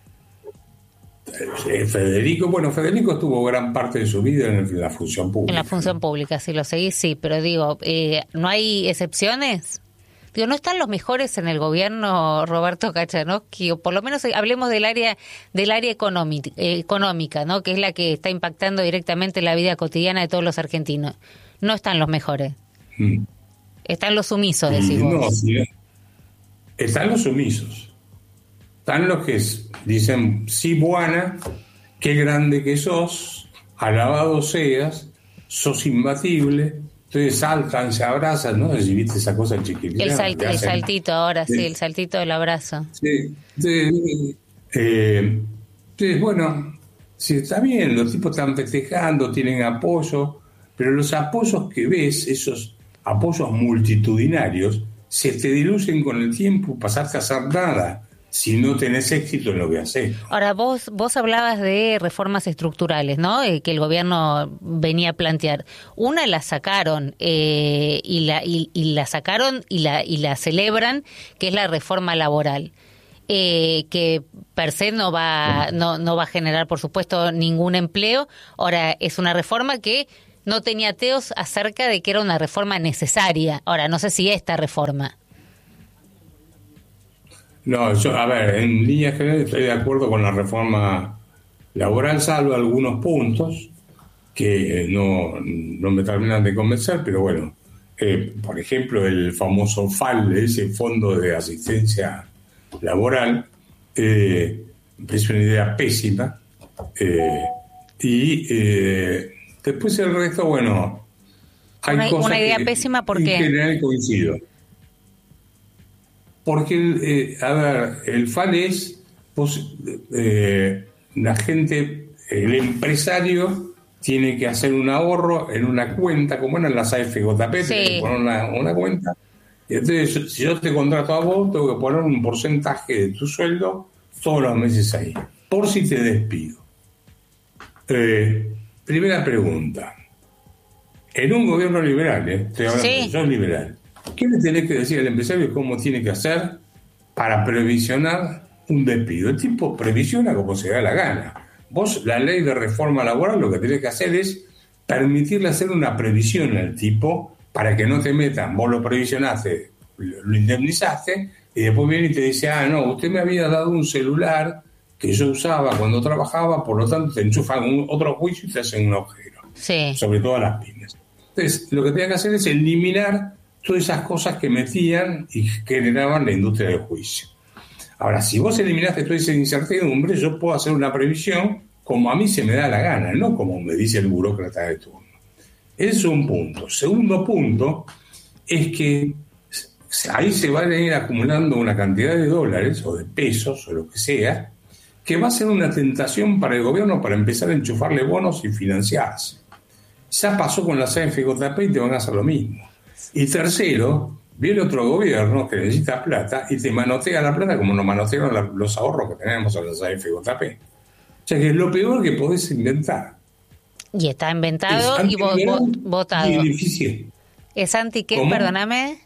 Federico, bueno, Federico tuvo gran parte de su vida en la función pública. En la función pública, si lo seguís, sí, pero digo, eh, ¿no hay excepciones? Digo, ¿no están los mejores en el gobierno, Roberto Kachanowski? O por lo menos hablemos del área del área económica, eh, económica, ¿no? Que es la que está impactando directamente la vida cotidiana de todos los argentinos. No están los mejores. Mm. Están los sumisos, decís no, vos. Sí. Están los sumisos. Están los que dicen, sí, buena, qué grande que sos, alabado seas, sos imbatible. Entonces saltan, se abrazan, ¿no? Si viste esa cosa chiquitita. El, salt, el saltito ahora, sí, sí, el saltito del abrazo. Sí, sí. Eh, entonces, bueno, sí, está bien, los tipos están festejando, tienen apoyo, pero los apoyos que ves, esos apoyos multitudinarios, se te diluyen con el tiempo, pasaste a hacer nada. si no tenés éxito en lo que haces. Ahora, vos vos hablabas de reformas estructurales, ¿no? Eh, que el gobierno venía a plantear. Una la sacaron eh, y la y, y la sacaron y la y la celebran, que es la reforma laboral, eh, que per se no va no no va a generar, por supuesto, ningún empleo. Ahora, es una reforma que no tenía ateos acerca de que era una reforma necesaria. Ahora, no sé si esta reforma. No, yo, a ver, en líneas generales estoy de acuerdo con la reforma laboral, salvo algunos puntos que no, no me terminan de convencer, pero bueno, eh, por ejemplo, el famoso F A L, ese Fondo de Asistencia Laboral, eh, es una idea pésima, eh, y eh, después el resto, bueno, hay una, cosas una idea que pésima, ¿por qué? En general coincido. Porque, eh, a ver, el F A L es, pues, eh, la gente, el empresario tiene que hacer un ahorro en una cuenta, como en las A F J P, sí. Tiene que poner una, una cuenta. Y entonces, si yo te contrato a vos, tengo que poner un porcentaje de tu sueldo todos los meses ahí, por si te despido. Eh, primera pregunta. En un gobierno liberal, ¿eh? Estoy hablando, sí. Yo liberal. ¿Qué le tenés que decir al empresario cómo tiene que hacer para previsionar un despido? El tipo previsiona como se da la gana. Vos, la ley de reforma laboral, lo que tenés que hacer es permitirle hacer una previsión al tipo para que no te metan. Vos lo previsionaste, lo indemnizaste, y después viene y te dice, ah, no, usted me había dado un celular que yo usaba cuando trabajaba, por lo tanto te enchufan un, otro juicio y te hacen un agujero. Sí. Sobre todo las pymes. Entonces, lo que tenés que hacer es eliminar todas esas cosas que metían y generaban la industria del juicio. Ahora, si vos eliminaste toda esa incertidumbre, yo puedo hacer una previsión como a mí se me da la gana, no como me dice el burócrata de turno. Ese es un punto. Segundo punto es que ahí se va a ir acumulando una cantidad de dólares o de pesos o lo que sea, que va a ser una tentación para el gobierno para empezar a enchufarle bonos y financiarse. Ya pasó con las A F J P y te van a hacer lo mismo. Y tercero, viene otro gobierno que necesita plata y te manotea la plata como nos manotearon la, los ahorros que tenemos en las A F J P. O sea que es lo peor que podés inventar. Y está inventado y vo, vo, votado. Y ineficiente. ¿Es anti qué? ¿Cómo? Perdóname.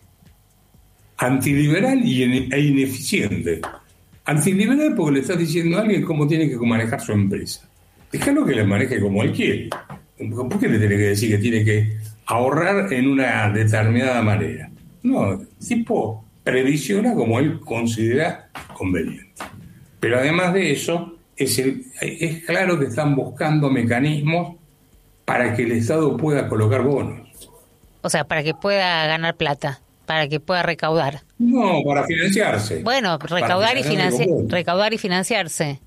Antiliberal y ine- e ineficiente. Antiliberal porque le estás diciendo a alguien cómo tiene que manejar su empresa. Déjalo que le maneje como él quiere. ¿Por qué le tiene que decir que tiene que ahorrar en una determinada manera? No, el tipo previsiona como él considera conveniente. Pero además de eso, es, el, es claro que están buscando mecanismos para que el Estado pueda colocar bonos. O sea, para que pueda ganar plata, para que pueda recaudar. No, para financiarse. Bueno, recaudar y financiar, recaudar y financiarse.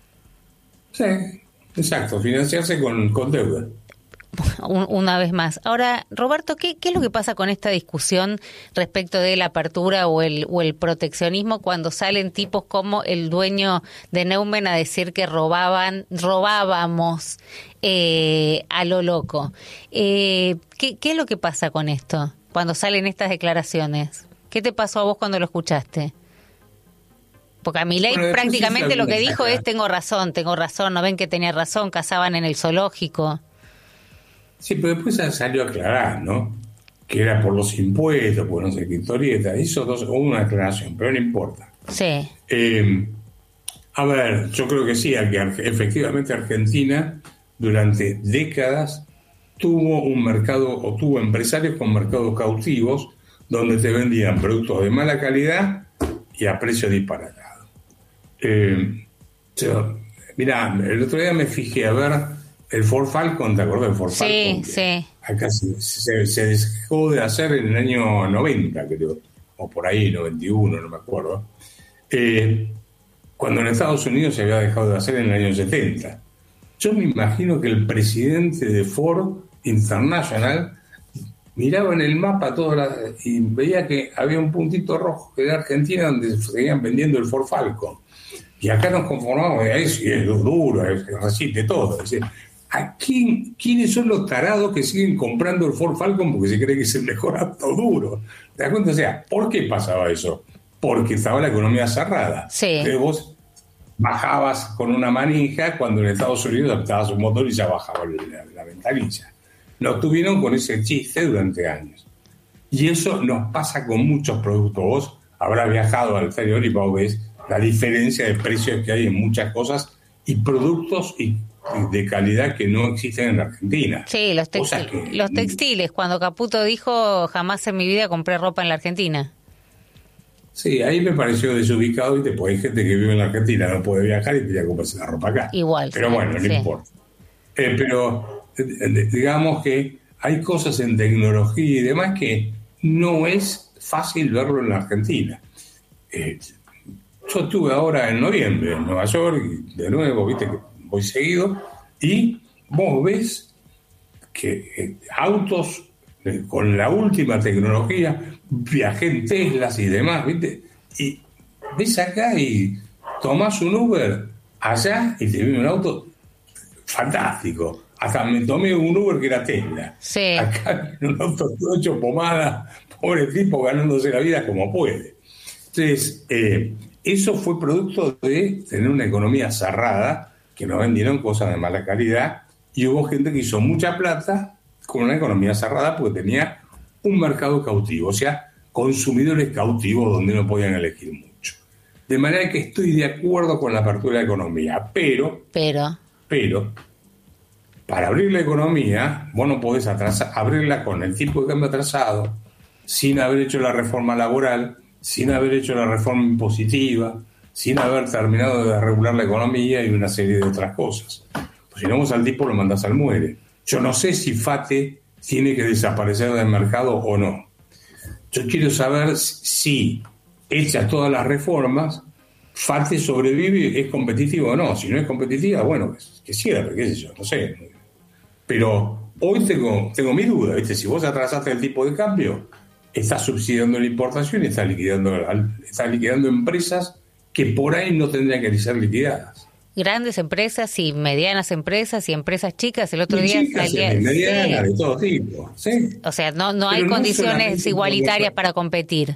Sí, exacto, financiarse con, con deuda. Una vez más. Ahora, Roberto, ¿qué, ¿qué es lo que pasa con esta discusión respecto de la apertura o el, o el proteccionismo cuando salen tipos como el dueño de Neumann a decir que robaban, robábamos eh, a lo loco? Eh, ¿qué, ¿Qué es lo que pasa con esto cuando salen estas declaraciones? ¿Qué te pasó a vos cuando lo escuchaste? Porque a Milei bueno, prácticamente lo que dijo es tengo razón, tengo razón, ¿no ven que tenía razón? Cazaban en el zoológico. Sí, pero después salió a aclarar, ¿no? Que era por los impuestos, por no sé qué historieta. Hizo dos, una aclaración, pero no importa. Sí. Eh, a ver, yo creo que sí, que efectivamente Argentina durante décadas tuvo un mercado, o tuvo empresarios con mercados cautivos, donde te vendían productos de mala calidad y a precio disparatado. Eh, yo, mirá, el otro día me fijé a ver el Ford Falcon, ¿te acuerdas del Ford Falcon? Sí, sí. Acá se, se, se dejó de hacer en el año noventa, creo, o por ahí, noventa y uno, no me acuerdo. Eh, cuando en Estados Unidos se había dejado de hacer en el año setenta. Yo me imagino que el presidente de Ford International miraba en el mapa todo la, y veía que había un puntito rojo que era Argentina donde seguían vendiendo el Ford Falcon. Y acá nos conformamos, es, es duro, es, resiste todo. Es decir, ¿a quién, ¿quiénes son los tarados que siguen comprando el Ford Falcon porque se cree que es el mejor auto duro? ¿Te das cuenta? O sea, ¿por qué pasaba eso? porque estaba la economía cerrada. Sí. Entonces vos bajabas con una manija cuando en Estados Unidos adaptabas un motor y ya bajaba la, la ventanilla. Nos tuvieron con ese chiste durante años. Y eso nos pasa con muchos productos. Vos habrás viajado al exterior y vos ves la diferencia de precios que hay en muchas cosas y productos y de calidad que no existen en la Argentina. Sí, los, textil, que, los textiles. Cuando Caputo dijo, jamás en mi vida compré ropa en la Argentina. Sí, ahí me pareció desubicado y después hay gente que vive en la Argentina, no puede viajar y quería comprarse la ropa acá. Igual. Pero sí, bueno, no sí. importa. Eh, pero eh, digamos que hay cosas en tecnología y demás que no es fácil verlo en la Argentina. Eh, yo estuve ahora en noviembre en Nueva York, y de nuevo, viste que voy seguido, y vos ves que eh, autos eh, con la última tecnología, viajé en Teslas y demás, viste, y ves acá y tomás un Uber allá y te viene un auto fantástico. Hasta me tomé un Uber que era Tesla. Sí. Acá en un auto todo hecho pomada, pobre tipo ganándose la vida como puede. Entonces, eh, eso fue producto de tener una economía cerrada, que nos vendieron cosas de mala calidad, y hubo gente que hizo mucha plata con una economía cerrada porque tenía un mercado cautivo, o sea, consumidores cautivos donde no podían elegir mucho. De manera que estoy de acuerdo con la apertura de la economía, pero... Pero... Pero... Para abrir la economía, vos no podés atrasar, abrirla con el tipo de cambio atrasado, sin haber hecho la reforma laboral, sin haber hecho la reforma impositiva, sin haber terminado de regular la economía y una serie de otras cosas. Pues si no, vos al tipo lo mandás al muere. Yo no sé si FATE tiene que desaparecer del mercado o no. Yo quiero saber si, hechas todas las reformas, FATE sobrevive, es competitivo o no. Si no es competitiva, bueno, que cierre, qué sé yo, no sé. Pero hoy tengo, tengo mi duda, ¿viste? Si vos atrasaste el tipo de cambio, estás subsidiando la importación y estás liquidando, estás liquidando empresas que por ahí no tendrían que ser liquidadas. Grandes empresas y medianas empresas y empresas chicas. El otro y día chicas, salía, y medianas, sí. de todo tipo. ¿Sí? O sea, no, no hay no condiciones igualitarias para competir.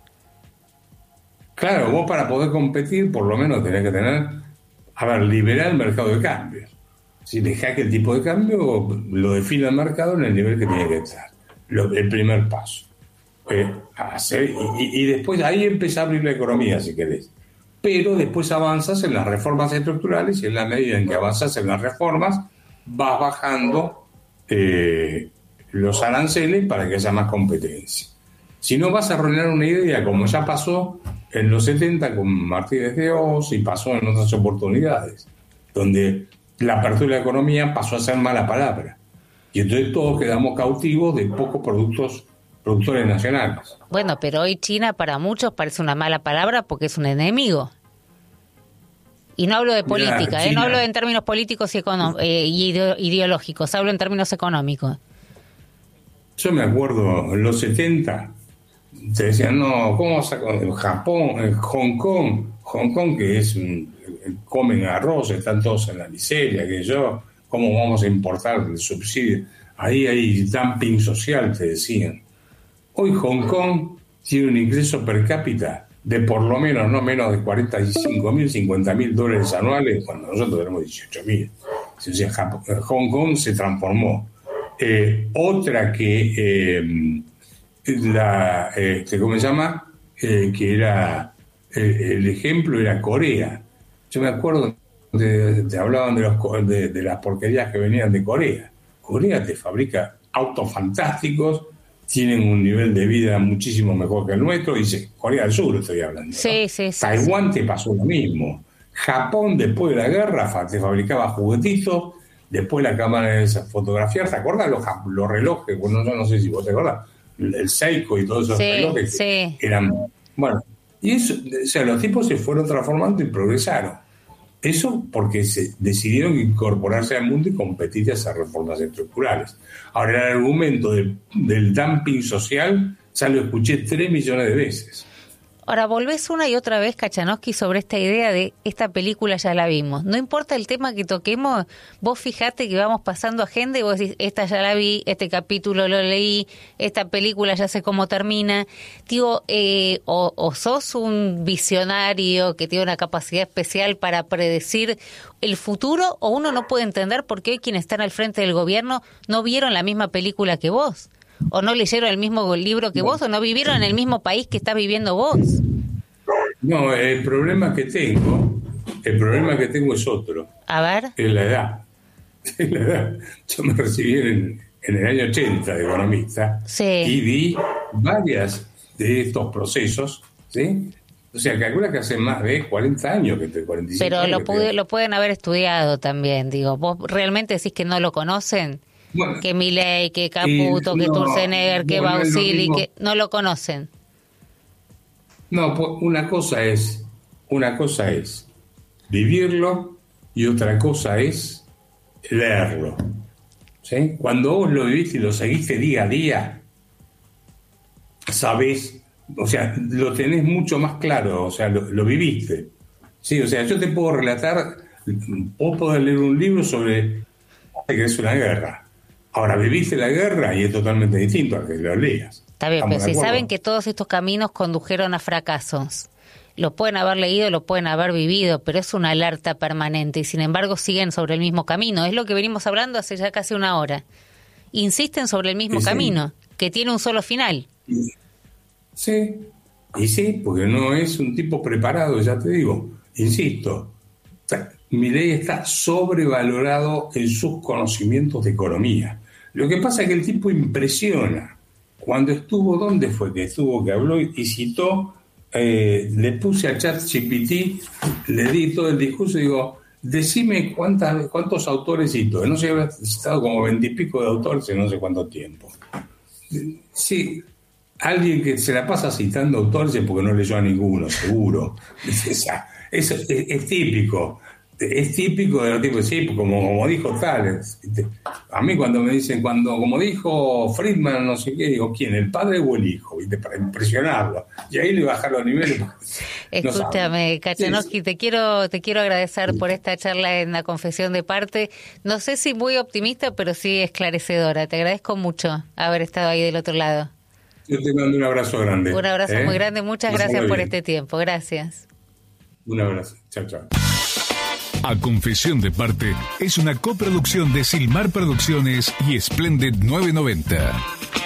Claro, vos para poder competir por lo menos tenés que tener, a ver, liberar el mercado de cambios. Si dejás que el tipo de cambio lo define el mercado en el nivel que tiene que estar. Lo, el primer paso. Eh, hacer, y, y después ahí empieza a abrir la economía, si querés. Pero después avanzas en las reformas estructurales y en la medida en que avanzas en las reformas vas bajando eh, los aranceles para que haya más competencia. Si no, vas a arruinar una idea, como ya pasó en los setenta con Martínez de Oz y pasó en otras oportunidades, donde la apertura de la economía pasó a ser mala palabra. Y entonces todos quedamos cautivos de pocos productos, productores nacionales. Bueno, pero hoy China para muchos parece una mala palabra porque es un enemigo. Y no hablo de política, Mirá, ¿eh? No hablo en términos políticos y, econo- eh, y ideo- ideológicos, hablo en términos económicos. Yo me acuerdo en los setenta, te decían, no, ¿cómo vas a con Japón, en Hong Kong? Hong Kong, que es un, comen arroz, están todos en la miseria, que yo, ¿cómo vamos a importar el subsidio? Ahí hay dumping social, te decían. Hoy Hong Kong tiene un ingreso per cápita de por lo menos, no menos de cuarenta y cinco mil, cincuenta mil dólares anuales, cuando nosotros tenemos dieciocho mil. O sea, Hong Kong se transformó. Eh, otra que, eh, la, este, ¿cómo se llama? Eh, que era, eh, el ejemplo era Corea. Yo me acuerdo, de, te hablaban de, los, de, de las porquerías que venían de Corea. Corea te fabrica autos fantásticos, tienen un nivel de vida muchísimo mejor que el nuestro. Dice, Corea del Sur estoy hablando, ¿no? Sí, sí, sí. Taiwán te pasó lo mismo. Japón, después de la guerra, te fabricaba juguetitos. Después la cámara de fotografiar, ¿te acuerdas los, los relojes? Bueno, yo no sé si vos te acordás. El Seiko y todos esos Sí, relojes sí. eran... Bueno, y eso, o sea, los tipos se fueron transformando y progresaron. Eso porque se decidieron incorporarse al mundo y competir y hacer reformas estructurales. Ahora, el argumento de, del dumping social ya lo escuché tres millones de veces. Ahora, volvés una y otra vez, Kachanowski, sobre esta idea de esta película ya la vimos. No importa el tema que toquemos, vos fijate que vamos pasando agenda y vos decís, esta ya la vi, este capítulo lo leí, esta película ya sé cómo termina. Digo, eh, o, o sos un visionario que tiene una capacidad especial para predecir el futuro, o uno no puede entender por qué hoy quienes están al frente del gobierno no vieron la misma película que vos. O no leyeron el mismo libro que vos, o no vivieron en el mismo país que estás viviendo vos. No, el problema que tengo, el problema que tengo es otro. A ver. Es la edad. Es la edad. Yo me recibí en, en el año ochenta de economista. Sí. Y vi varias de estos procesos, ¿sí? O sea, calcula que hace más de cuarenta años que te cuarenta y cinco Pero años lo, pude, lo pueden haber estudiado también, digo. ¿Vos realmente decís que no lo conocen? Bueno, que Milei, que Caputo, eh, que no, Sturzenegger, que no, Bausili, no que no lo conocen. No, una cosa es, una cosa es vivirlo y otra cosa es leerlo. ¿Sí? Cuando vos lo viviste y lo seguiste día a día, sabés, o sea, lo tenés mucho más claro, o sea, lo, lo viviste. Sí, o sea, yo te puedo relatar, vos podés leer un libro sobre que es una guerra. Ahora, viviste la guerra y es totalmente distinto a que lo leas. Está bien, pero si saben que todos estos caminos condujeron a fracasos, lo pueden haber leído, lo pueden haber vivido, pero es una alerta permanente y sin embargo siguen sobre el mismo camino. Es lo que venimos hablando hace ya casi una hora. Insisten sobre el mismo sí, camino, sí. que tiene un solo final. Sí, y sí, porque no es un tipo preparado, ya te digo, insisto. O sea, Milei está sobrevalorado en sus conocimientos de economía. Lo que pasa es que el tipo impresiona. Cuando estuvo, ¿dónde fue que estuvo? Que habló y citó, eh, le puse a ChatGPT, le di todo el discurso y digo, decime cuántas, cuántos autores citó. No sé, había citado como veintipico de autores en no sé cuánto tiempo. Sí, alguien que se la pasa citando autores es porque no leyó a ninguno, seguro. Es, esa, es, es, es típico. Es típico de los tipos, sí, como, como dijo Tales. A mí cuando me dicen, cuando como dijo Friedman, no sé qué, digo, ¿quién? ¿El padre o el hijo? ¿Viste? Para impresionarlo. Y ahí le bajar los niveles. Escúchame, no Kachanowski, sí, te quiero, te quiero agradecer por esta charla en la confesión de parte. No sé si muy optimista, pero sí esclarecedora. Te agradezco mucho haber estado ahí del otro lado. Yo te mando un abrazo grande. Un abrazo ¿eh? muy grande. Muchas Nos gracias por este tiempo. Gracias. Un abrazo. Chao, chao. A Confesión de Parte es una coproducción de Silmar Producciones y Splendid nueve noventa.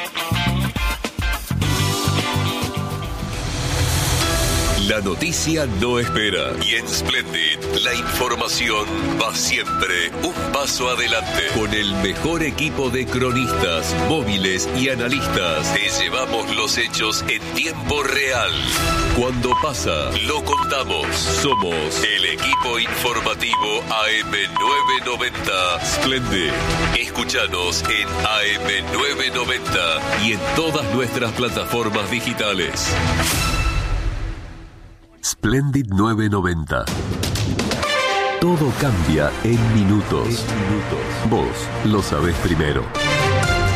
La noticia no espera y en Splendid la información va siempre un paso adelante. Con el mejor equipo de cronistas, móviles y analistas, te llevamos los hechos en tiempo real. Cuando pasa, lo contamos. Somos el equipo informativo A M nueve noventa Splendid. Escúchanos en A M nueve noventa y en todas nuestras plataformas digitales. Splendid nueve noventa. Todo cambia en minutos. Vos lo sabés primero.